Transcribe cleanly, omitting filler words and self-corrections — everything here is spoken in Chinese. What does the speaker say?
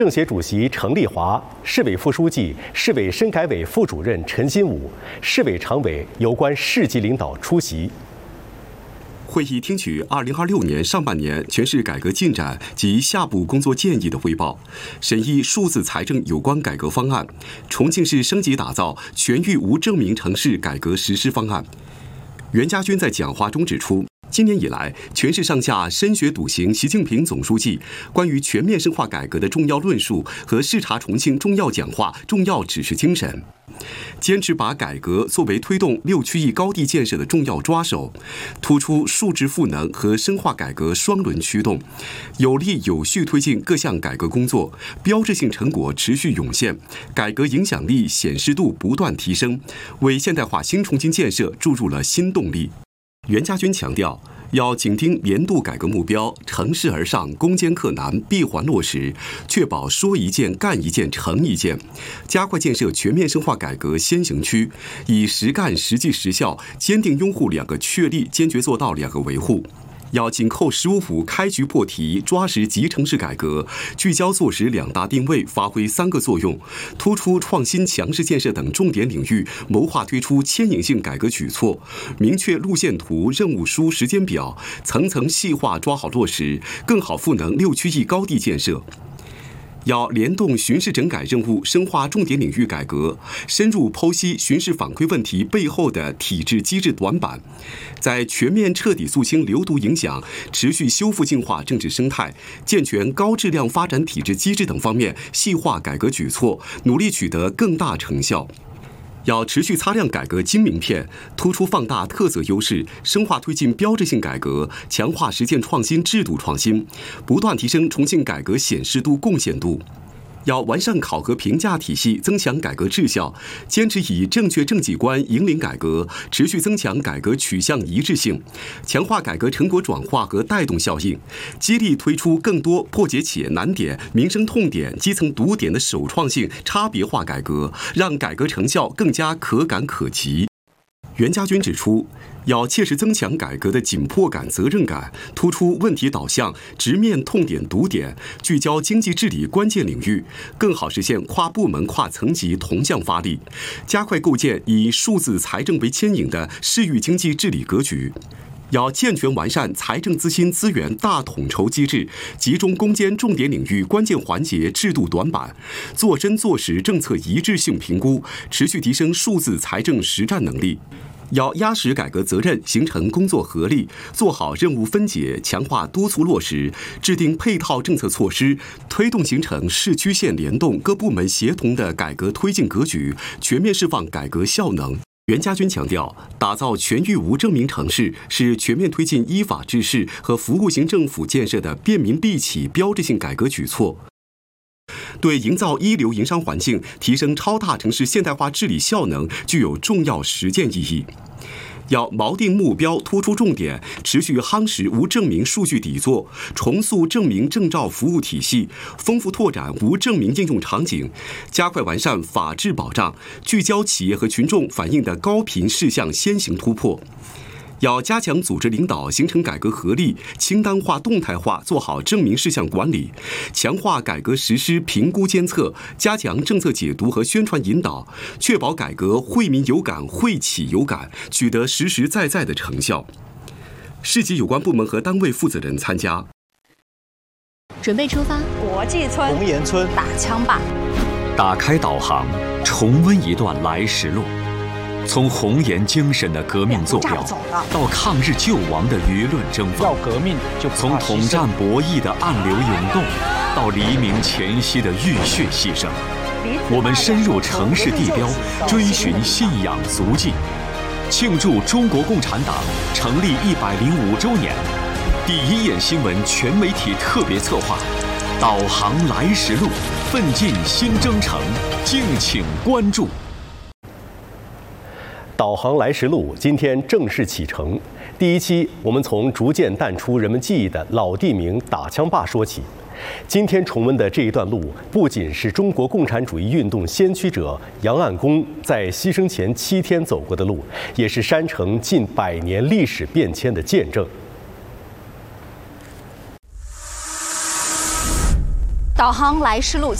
政协主席程丽华、市委副书记、市委深改委副主任陈新武、市委常委有关市级领导出席。 会议听取2026年上半年全市改革进展及下步工作建议的汇报，审议数字财政有关改革方案、重庆市升级打造全域无证明城市改革实施方案。袁家军在讲话中指出，今年以来，全市上下深学笃行习近平总书记关于全面深化改革的重要论述和视察重庆重要讲话、重要指示精神，坚持把改革作为推动6区域高地建设的重要抓手，突出数质赋能和深化改革双轮驱动，有力有序推进各项改革工作，标志性成果持续涌现，改革影响力显示度不断提升，为现代化新重庆建设注入了新动力。袁家军强调，要紧盯年度改革目标，乘势而上，攻坚克难，闭环落实，确保说一件、干一件、成一件，加快建设全面深化改革先行区，以实干实际实效，坚定拥护2个确立，坚决做到2个维护。要紧扣15+5开局破题，抓实集成式改革，聚焦做实2大定位，发挥3个作用，突出创新强势建设等重点领域，谋划推出牵引性改革举措，明确路线图、任务书、时间表，层层细化抓好落实，更好赋能6区域高地建设。要联动巡视整改任务，深化重点领域改革，深入剖析巡视反馈问题背后的体制机制短板，在全面彻底肃清流毒影响、持续修复净化政治生态、健全高质量发展体制机制等方面细化改革举措，努力取得更大成效。要持续擦亮改革金名片，突出放大特色优势，深化推进标志性改革，强化实践创新制度创新，不断提升重庆改革显示度贡献度。要完善考核评价体系，增强改革质效，坚持以正确政绩观引领改革，持续增强改革取向一致性，强化改革成果转化和带动效应，激励推出更多破解企业难点、民生痛点、基层堵点的首创性差别化改革，让改革成效更加可感可及。袁家军指出，要切实增强改革的紧迫感、责任感，突出问题导向，直面痛点堵点，聚焦经济治理关键领域，更好实现跨部门、跨层级同向发力，加快构建以数字财政为牵引的市域经济治理格局。要健全完善财政资金资源大统筹机制，集中攻坚重点领域关键环节制度短板，做深做实政策一致性评估，持续提升数字财政实战能力。要压实改革责任，形成工作合力，做好任务分解，强化督促落实，制定配套政策措施，推动形成市区县联动、各部门协同的改革推进格局，全面释放改革效能。袁家军强调，打造全域无证明城市是全面推进依法治市和服务型政府建设的便民利企标志性改革举措，对营造一流营商环境、提升超大城市现代化治理效能具有重要实践意义。要锚定目标，突出重点，持续夯实无证明数据底座，重塑证明证照服务体系，丰富拓展无证明应用场景，加快完善法治保障，聚焦企业和群众反映的高频事项先行突破。要加强组织领导，形成改革合力，清单化、动态化做好证明事项管理，强化改革实施评估监测，加强政策解读和宣传引导，确保改革惠民有感、惠企有感，取得实实在在的成效。市级有关部门和单位负责人参加。 准备出发， 国际村、 红岩村、 打枪吧。 打开导航，重温一段来时路。从红岩精神的革命坐标，到抗日救亡的舆论争锋， 要革命就从统战博弈的暗流涌动，到黎明前夕的浴血牺牲，我们深入城市地标，追寻信仰足迹，庆祝中国共产党成立105周年。第一眼新闻全媒体特别策划，导航来时路，奋进新征程，敬请关注。 导航来时路今天正式启程。第一期，我们从逐渐淡出人们记忆的老地名打枪坝说起。今天重温的这一段路，不仅是中国共产主义运动先驱者杨岸公在牺牲前7天走过的路，也是山城近100年历史变迁的见证。 导航来时路。